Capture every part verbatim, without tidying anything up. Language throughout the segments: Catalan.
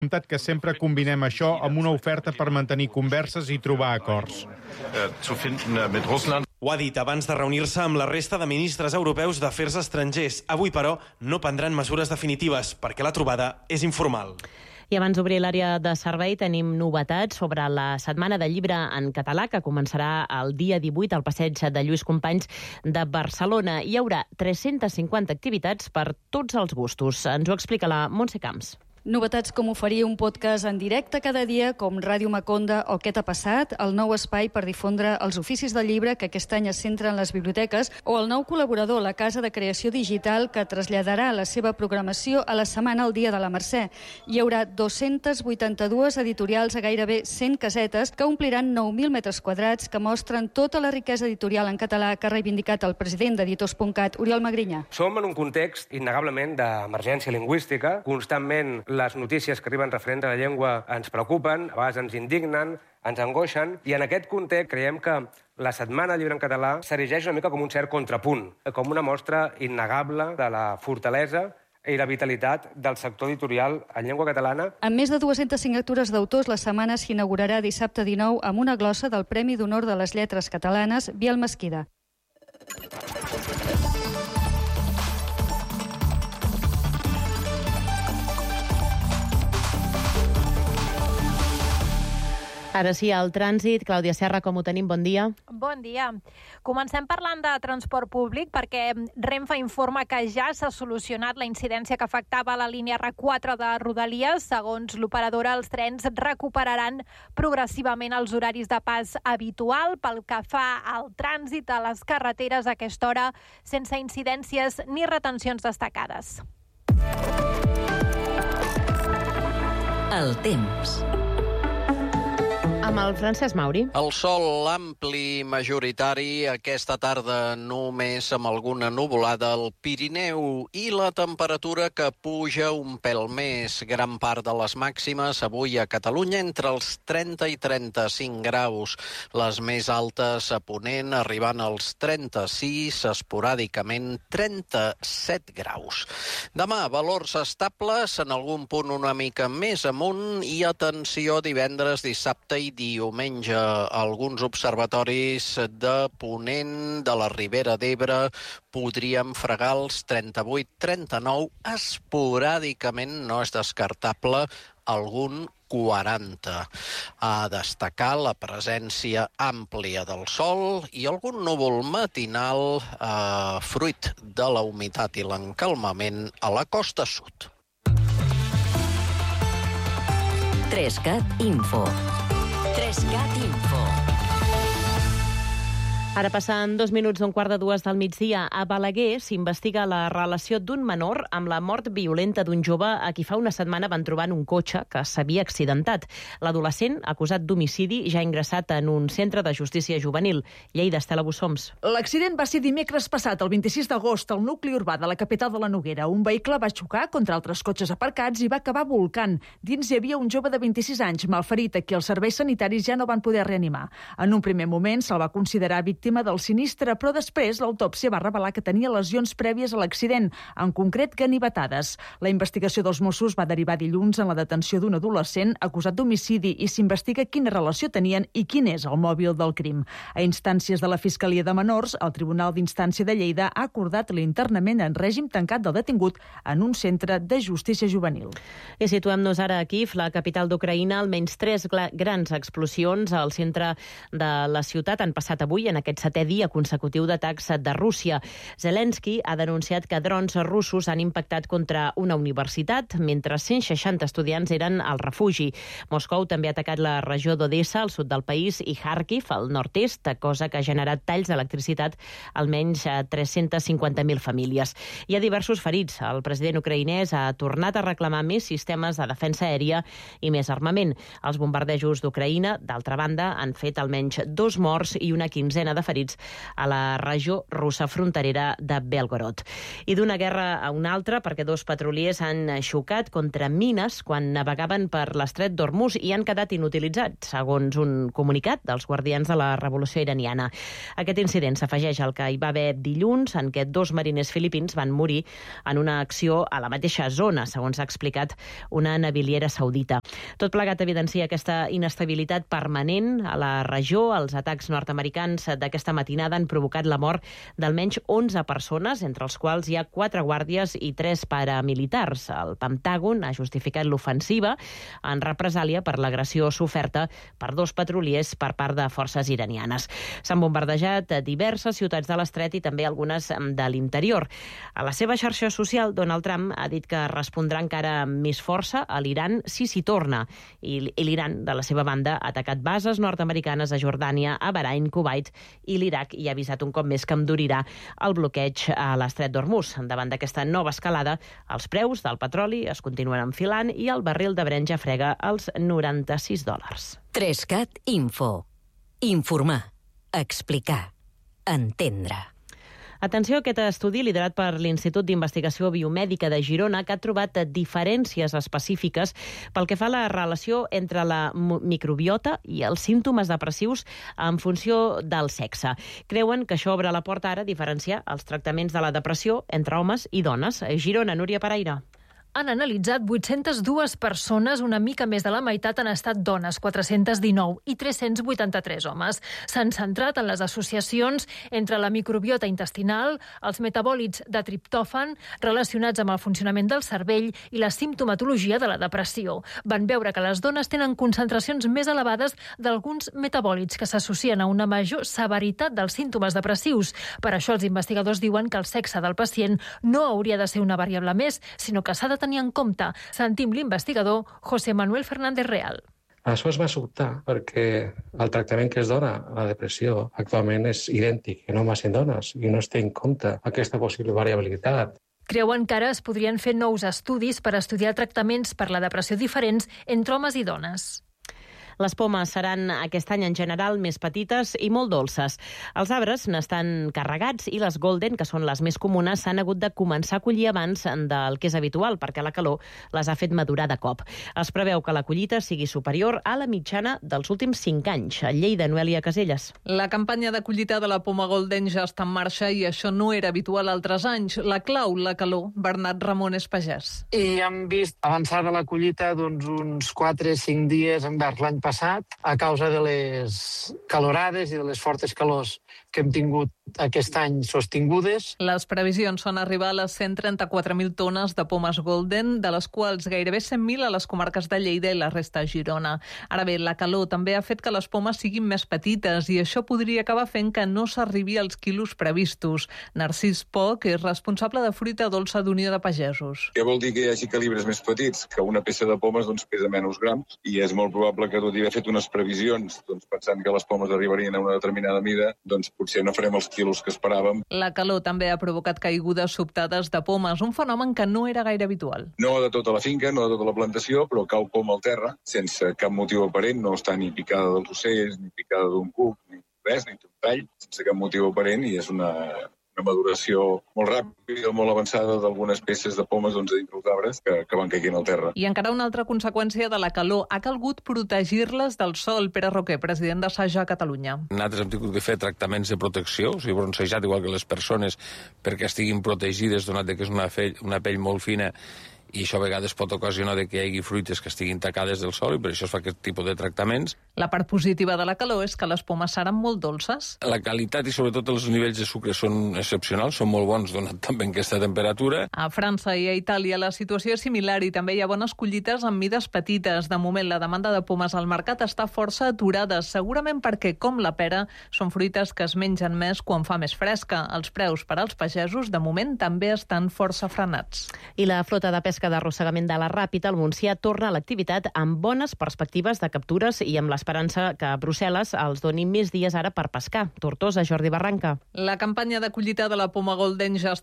comptat que sempre combinem això amb una oferta per mantenir converses i trobar acords. Ho ha dit abans de reunir-se amb la resta de ministres europeus d'afers estrangers. Avui, però, no prendran mesures definitives, perquè la trobada és informal. I abans d'obrir l'àrea de servei tenim novetats sobre la Setmana del Llibre en català, que començarà el dia divuit al passeig de Lluís Companys de Barcelona. Hi haurà tres-centes cinquanta activitats per tots els gustos. Ens ho explica la Montse Camps. Novetats com oferir un podcast en directe cada dia, com Ràdio Maconda o Què t'ha passat, el nou espai per difondre els oficis del llibre que aquest any es centra en les biblioteques, o el nou col·laborador, la Casa de Creació Digital, que traslladarà la seva programació a la setmana al Dia de la Mercè. Hi haurà dos-centes vuitanta-dues editorials a gairebé cent casetes que ompliran nou mil metres quadrats que mostren tota la riquesa editorial en català que ha reivindicat el president d'Editors punt cat, Oriol Magrinyà. Som en un context, innegablement, d'emergència lingüística. Constantment les notícies que arriben referents a la llengua ens preocupen, a vegades ens indignen, ens angoixen, i en aquest context creiem que la Setmana del Llibre en català s'erigeix una mica com un cert contrapunt, com una mostra innegable de la fortalesa i la vitalitat del sector editorial en llengua catalana. Amb més de dues-centes signatures d'autors, la setmana s'inaugurarà dissabte dinou amb una glossa del Premi d'Honor de les Lletres Catalanes, Biel Mesquida. Ara sí, al trànsit. Clàudia Serra, com ho tenim? Bon dia. Bon dia. Comencem parlant de transport públic perquè Renfe informa que ja s'ha solucionat la incidència que afectava la línia erre quatre de Rodalies. Segons l'operadora, els trens recuperaran progressivament els horaris de pas habitual. Pel que fa al trànsit a les carreteres a aquesta hora, sense incidències ni retencions destacades. El temps. Amb el Francesc Mauri. El sol ampli majoritari aquesta tarda només amb alguna nuvolada al Pirineu i la temperatura que puja un pèl més. Gran part de les màximes avui a Catalunya entre els trenta i trenta-cinc graus. Les més altes a Ponent arribant als trenta-sis, esporàdicament trenta-set graus. Demà valors estables, en algun punt una mica més amunt i atenció divendres, dissabte i diumenge. Alguns observatoris de Ponent, de la Ribera d'Ebre, podríem fregar els trenta-vuit trenta-nou, esporàdicament, no és descartable, algun quaranta. A destacar la presència àmplia del sol i algun núvol matinal eh, fruit de la humitat i l'encalmament a la costa sud. Trescat Info. Trescat Info. Ara passen dos minuts d'un quart de dues del migdia. A Balaguer s'investiga la relació d'un menor amb la mort violenta d'un jove a qui fa una setmana van trobar en un cotxe que s'havia accidentat. L'adolescent, acusat d'homicidi, ja ha ingressat en un centre de justícia juvenil. Lleida, Estela Bussoms. L'accident va ser dimecres passat, el vint-i-sis d'agost, al nucli urbà de la capital de la Noguera. Un vehicle va xocar contra altres cotxes aparcats i va acabar volcant. Dins hi havia un jove de vint-i-sis anys, malferit, a qui els serveis sanitaris ja no van poder reanimar. En un primer moment se'l va considerar víctima del sinistre, però després l'autòpsia va revelar que tenia lesions prèvies a l'accident, en concret ganivetades. La investigació dels Mossos va derivar dilluns en la detenció d'un adolescent acusat d'homicidi i s'investiga quina relació tenien i quin és el mòbil del crim. A instàncies de la Fiscalia de Menors, el Tribunal d'Instància de Lleida ha acordat l'internament en règim tancat del detingut en un centre de justícia juvenil. I situem-nos ara a Kíev, la capital d'Ucraïna. Almenys tres grans explosions al centre de la ciutat han passat avui en aquest setè dia consecutiu d'atacs de Rússia. Zelensky ha denunciat que drons russos han impactat contra una universitat mentre cent seixanta estudiants eren al refugi. Moscou també ha atacat la regió d'Odessa, al sud del país, i Kharkiv, al nord-est, cosa que ha generat talls d'electricitat a almenys a tres-centes cinquanta mil famílies. Hi ha diversos ferits. El president ucraïnès ha tornat a reclamar més sistemes de defensa aèria i més armament. Els bombardejos d'Ucraïna, d'altra banda, han fet almenys dos morts i una quinzena de de ferits a la regió russa fronterera de Belgorod. I d'una guerra a una altra, perquè dos petroliers han xocat contra mines quan navegaven per l'estret d'Hormuz i han quedat inutilitzats, segons un comunicat dels guardians de la revolució iraniana. Aquest incident s'afegeix al que hi va haver dilluns, en què dos mariners filipins van morir en una acció a la mateixa zona, segons ha explicat una naviliera saudita. Tot plegat evidencia aquesta inestabilitat permanent a la regió. Els atacs nord-americans d'aquesta matinada han provocat la mort d'almenys onze persones, entre els quals hi ha quatre guàrdies i tres paramilitars. El Pentàgon ha justificat l'ofensiva en represàlia per l'agressió soferta per dos petroliers per part de forces iranianes. S'han bombardejat diverses ciutats de l'estret i també algunes de l'interior. A la seva xarxa social, Donald Trump ha dit que respondrà encara amb més força a l'Iran si s'hi torna. I l'Iran, de la seva banda, ha atacat bases nord-americanes a Jordània, a Bahrain, Kuwait i l'Iraq, i ha avisat un cop més que endurirà el bloqueig a l'estret d'Hormuz. Davant d'aquesta nova escalada, els preus del petroli es continuen enfilant i el barril de Brent ja frega els noranta-sis dòlars. Trescat Info. Informar. Explicar. Entendre. Atenció a aquest estudi liderat per l'Institut d'Investigació Biomèdica de Girona, que ha trobat diferències específiques pel que fa a la relació entre la microbiota i els símptomes depressius en funció del sexe. Creuen que això obre la porta ara a diferenciar els tractaments de la depressió entre homes i dones. Girona, Núria Pereira. Han analitzat vuit-centes dues persones, una mica més de la meitat han estat dones, quatre-cents dinou, i tres-cents vuitanta-tres homes. S'han centrat en les associacions entre la microbiota intestinal, els metabòlits de triptòfan relacionats amb el funcionament del cervell i la simptomatologia de la depressió. Van veure que les dones tenen concentracions més elevades d'alguns metabòlits que s'associen a una major severitat dels símptomes depressius. Per això els investigadors diuen que el sexe del pacient no hauria de ser una variable més, sinó que s'ha de tenir en compte. Sentim l'investigador José Manuel Fernández Real. Això es va sobtar perquè el tractament que es dona a la depressió actualment és idèntic en homes i en dones i no es té en compte aquesta possible variabilitat. Creuen que ara es podrien fer nous estudis per estudiar tractaments per la depressió diferents entre homes i dones. Les pomes seran aquest any en general més petites i molt dolces. Els arbres n'estan carregats i les golden, que són les més comunes, s'han hagut de començar a collir abans del que és habitual, perquè la calor les ha fet madurar de cop. Es preveu que la collita sigui superior a la mitjana dels últims cinc anys. A Lleida, Noelia Caselles. La campanya de collita de la poma golden ja està en marxa i això no era habitual altres anys. La clau, la calor. Bernat Ramon és pagès. I hem vist avançada la collita doncs, uns quatre o cinc dies envers l'any passat a causa de les calorades i de les fortes calors que hem tingut aquest any sostingudes. Les previsions són arribar a les cent trenta-quatre mil tones de pomes golden, de les quals gairebé cent mil a les comarques de Lleida i la resta a Girona. Ara bé, la calor també ha fet que les pomes siguin més petites i això podria acabar fent que no s'arribi als quilos previstos. Narcís Poch és responsable de fruita dolça d'Unió de Pagesos. Què vol dir que hi hagi calibres més petits? Que una peça de pomes doncs, pesa menys grams i és molt probable que tot i haver fet unes previsions doncs, pensant que les pomes arribarien a una determinada mida, doncs potser no farem els quilos que esperàvem. La calor també ha provocat caigudes sobtades de pomes, un fenomen que no era gaire habitual. No de tota la finca, no de tota la plantació, però cau poma al terra, sense cap motiu aparent, no està ni picada dels ocells, ni picada d'un cuc, ni res, ni un tall, sense cap motiu aparent, i és una... una maduració molt ràpida, molt avançada d'algunes peces de pomes doncs, dintre els arbres que, que van caient al terra. I encara una altra conseqüència de la calor. Ha calgut protegir-les del sol. Pere Roquer, president de Saja a Catalunya. Nosaltres hem tingut que fer tractaments de protecció, o sigui, bronzejat igual que les persones, perquè estiguin protegides, donat que és una, fe, una pell molt fina, i això a vegades pot ocasionar que hi hagi fruites que estiguin tacades del sol i per això es fa aquest tipus de tractaments. La part positiva de la calor és que les pomes seran molt dolces. La qualitat i sobretot els nivells de sucre són excepcionals, són molt bons donat també aquesta temperatura. A França i a Itàlia la situació és similar i també hi ha bones collites amb mides petites. De moment la demanda de pomes al mercat està força aturada, segurament perquè, com la pera, són fruites que es mengen més quan fa més fresca. Els preus per als pagesos de moment també estan força frenats. I la flota de pesca d'arrossegament de la Ràpita, el Montsià torna a l'activitat amb bones perspectives de captures i amb l'esperança que Brussel·les els doni més dies ara per pescar. Tortosa, Jordi Barranca. La campanya de collita de la poma golden ja està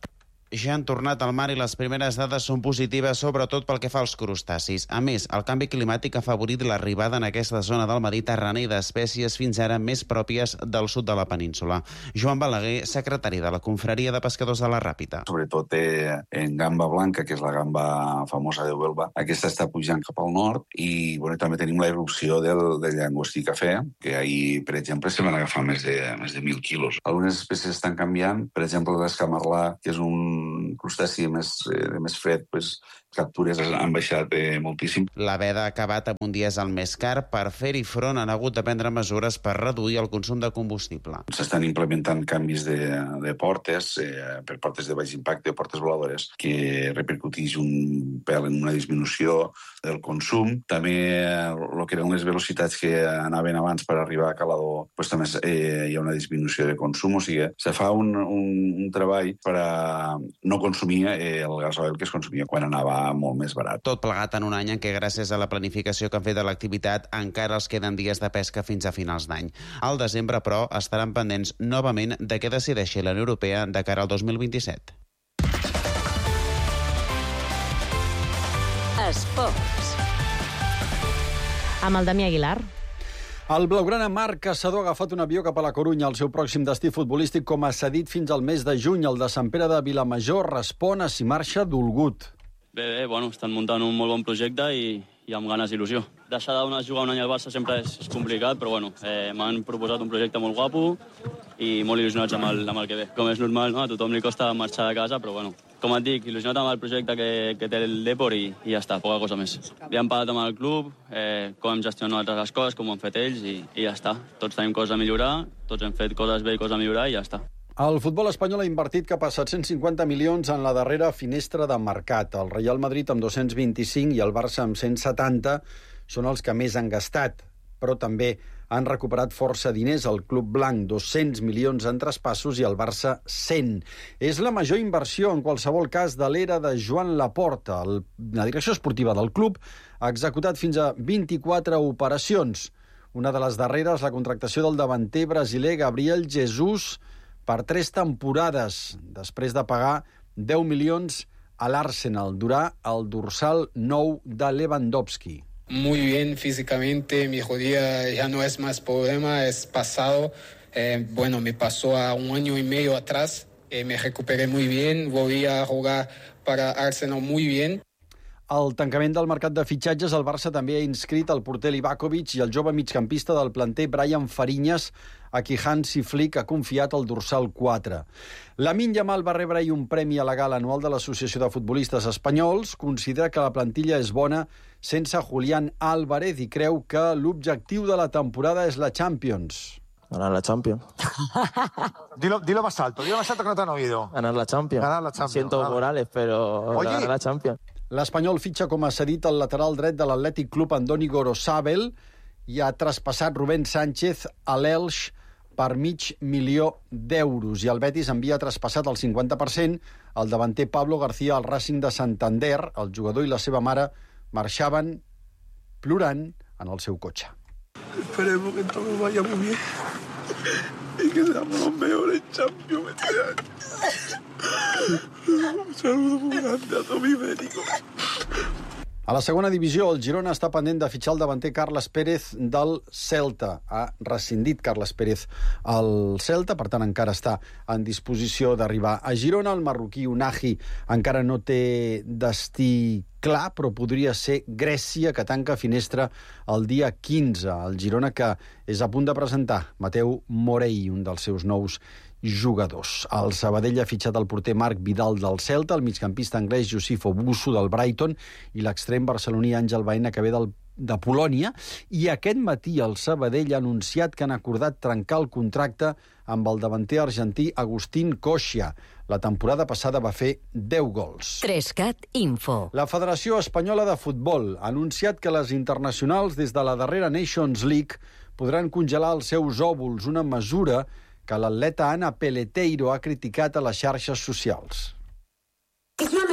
ja han tornat al mar i les primeres dades són positives, sobretot pel que fa als crustacis. A més, el canvi climàtic ha favorit l'arribada en aquesta zona del Mediterrani d'espècies fins ara més pròpies del sud de la península. Joan Balaguer, secretari de la Confraria de Pescadors de la Ràpita. Sobretot eh, en gamba blanca, que és la gamba famosa de Huelva, aquesta està pujant cap al nord i bueno, també tenim la irrupció del, del llangostí cafè, que ahir, per exemple, se van agafar més de, més de mil quilos. Algunes espècies estan canviant, per exemple, l'escamarlà, que és un crustaci més, eh, més fred, pues, captures han baixat eh, moltíssim. La veda ha acabat amb un dièsel més car. Per fer-hi front han hagut de prendre mesures per reduir el consum de combustible. S'estan implementant canvis de, de portes, eh, per portes de baix impacte o portes voladores, que repercuteix un pèl en una disminució del consum. També el que eren les velocitats que anaven abans per arribar a Calador, pues, també eh, hi ha una disminució de consum. O sigui, se fa un, un, un treball per a no consumir eh, el gasoil que es consumia quan anava molt més barat. Tot plegat en un any en què, gràcies a la planificació que han fet de l'activitat, encara els queden dies de pesca fins a finals d'any. Al desembre, però, estaran pendents novament de què decideixi la Unió Europea de cara al dos mil vint-i-set. Esports. Amb el Damià Aguilar. El blaugrana Marc Caçador ha agafat un avió cap a la Corunya, el seu pròxim destí futbolístic, com ha cedit fins al mes de juny. El de Sant Pere de Vilamajor respon a si marxa dolgut. Bé, bé, bueno, estan muntant un molt bon projecte i, i amb ganes d'il·lusió. Deixar de jugar un any al Barça sempre és, és complicat, però bueno, eh, m'han proposat un projecte molt guapo i molt il·lusionats amb el, amb el que ve. Com és normal, no? A tothom li costa marxar de casa, però bueno, com et dic, il·lusionat amb el projecte que, que té el Depor i, i ja està, poca cosa més. Ja hem parlat amb el club, eh, com hem gestionat les coses, com ho han fet ells i, i ja està. Tots tenim coses a millorar, tots hem fet coses bé i coses a millorar i ja està. El futbol espanyol ha invertit cap a set-cents cinquanta milions en la darrera finestra de mercat. El Real Madrid amb dos-cents vint-i-cinc i el Barça amb cent setanta són els que més han gastat, però també han recuperat força diners. El club blanc, dos-cents milions en traspassos i el Barça, cent. És la major inversió en qualsevol cas de l'era de Joan Laporta. El, la direcció esportiva del club ha executat fins a vint-i-quatre operacions. Una de les darreres, la contractació del davanter brasiler Gabriel Jesus, per tres temporades, després de pagar deu milions a l'Arsenal. Durà el dorsal nou de Lewandowski. Muy bien físicamente, mi rodilla ya no es más problema, es pasado. Eh, bueno, me pasó a un año y medio atrás, eh, me recuperé muy bien, volví a jugar para Arsenal muy bien. Al tancament del mercat de fitxatges, el Barça també ha inscrit el porter Livakovic i el jove migcampista del planter Brian Fariñas, a qui Hansi Flick ha confiat el dorsal quatre. Lamine Yamal va rebre ahir un premi a la gala anual de l'Associació de Futbolistes Espanyols. Considera que la plantilla és bona sense Julián Álvarez i creu que l'objectiu de la temporada és la Champions. Ganar la Champions. dilo, dilo más alto, dilo más alto que no te han oído. Ganar la Champions. Ganar la Champions. Siento Ganar. Morales, pero Oye. ganar la Champions. L'Espanyol fitxa com a cedit el lateral dret de l'Atlètic Club Andoni Gorosabel i ha traspassat Rubén Sánchez a l'Elx per mig milió d'euros. I el Betis envia traspassat el cinquanta per cent el davanter Pablo García al Racing de Santander. El jugador i la seva mare marxaven plorant en el seu cotxe. Esperemos que todo vaya muy bien y que seamos los mejores Champions este año. Un saludo muy grande a todo mi médico. A la segona divisió, el Girona està pendent de fitxar el davanter Carles Pérez del Celta. Ha rescindit Carles Pérez al Celta, per tant encara està en disposició d'arribar a Girona. El marroquí Unahi encara no té destí clar, però podria ser Grècia, que tanca finestra el dia quinze. El Girona, que és a punt de presentar Mateu Morey, un dels seus nous jugadors. El Sabadell ha fitxat el porter Marc Vidal del Celta, el migcampista anglès Josifo Busso del Brighton i l'extrem barceloní Àngel Baena, que ve del, de Polònia. I aquest matí el Sabadell ha anunciat que han acordat trencar el contracte amb el davanter argentí Agustín Coixia. La temporada passada va fer deu gols. Trescat Info. La Federació Espanyola de Futbol ha anunciat que les internacionals des de la darrera Nations League podran congelar els seus òvuls, una mesura que l'atleta Ana Peleteiro ha criticat a les xarxes socials. Es una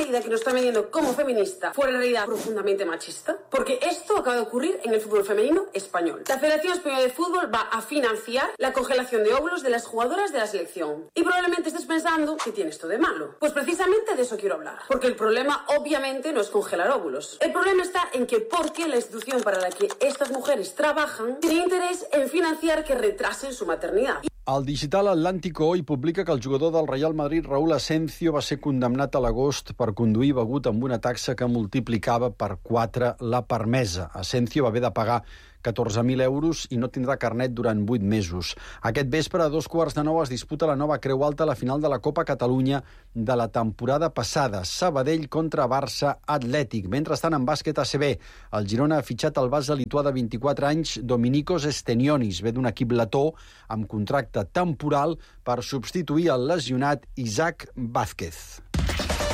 medida que nos está vendiendo como feminista fuera en realidad profundamente machista? Porque esto acaba de ocurrir en el fútbol femenino español. La Federación Española de Fútbol va a financiar la congelación de óvulos de las jugadoras de la selección. Y probablemente estés pensando, ¿qué tiene esto de malo? Pues precisamente de eso quiero hablar. Porque el problema obviamente no es congelar óvulos. El problema está en que porque la institución para la que estas mujeres trabajan tiene interés en financiar que retrasen su maternidad. El digital Atlántico hoy publica que el jugador del Real Madrid, Raúl Asensio, va ser condemnat a l'agost per conduir begut amb una taxa que multiplicava per quatre la permesa. Asensio va haver de pagar catorze mil euros i no tindrà carnet durant vuit mesos. Aquest vespre, a dos quarts de nou, es disputa la nova Creu Alta a la final de la Copa Catalunya de la temporada passada. Sabadell contra Barça Atlètic. Mentrestant, en bàsquet A C B, el Girona ha fitxat el base lituà de vint-i-quatre anys, Dominikos Stenionis. Ve d'un equip letó amb contracte temporal per substituir el lesionat Isaac Vázquez.